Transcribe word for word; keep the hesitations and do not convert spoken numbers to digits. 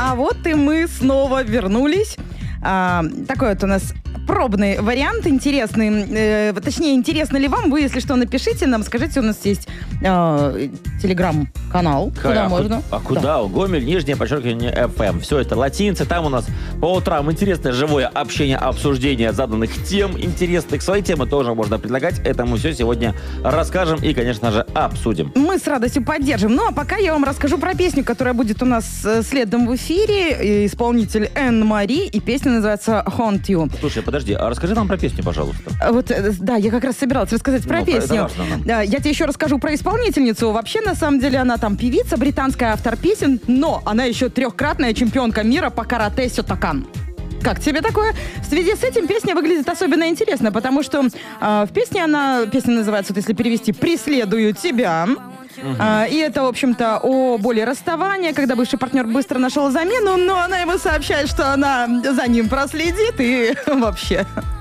А вот и мы снова вернулись. А, такой вот у нас пробный вариант, интересный. Э, точнее, интересно ли вам? Вы, если что, напишите нам, скажите, у нас есть э, телеграм-канал, Ка- куда а можно. ку- А куда? Да. Гомель, нижнее подчеркивание, эф эм. Все это латиница. Там у нас по утрам интересное живое общение, обсуждение заданных тем интересных. Свои темы тоже можно предлагать. Это мы все сегодня расскажем и, конечно же, обсудим. Мы с радостью поддержим. Ну, а пока я вам расскажу про песню, которая будет у нас э, следом в эфире. Исполнитель Энн Мари, и песня называется «Haunt You». Слушай, подожди, а расскажи нам про песню, пожалуйста. Вот, э, да, я как раз собиралась рассказать про Ну, это песню. важно нам. Да, я тебе еще расскажу про исполнительницу. Вообще, на самом деле, она там певица, британская, автор песен, но она еще трехкратная чемпионка мира по карате сётокан. Как тебе такое? В связи с этим песня выглядит особенно интересно, потому что э, в песне она, песня называется, вот если перевести, «Преследую тебя». Угу. А, и это, в общем-то, о боли расставания, когда бывший партнер быстро нашел замену, но она ему сообщает, что она за ним проследит, и вообще